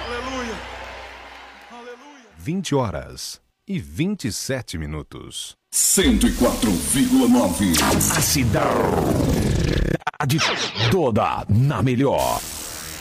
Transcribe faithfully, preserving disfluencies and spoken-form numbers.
Aleluia. Aleluia. vinte horas e vinte e sete minutos. cento e quatro vírgula nove. A cidade toda na melhor.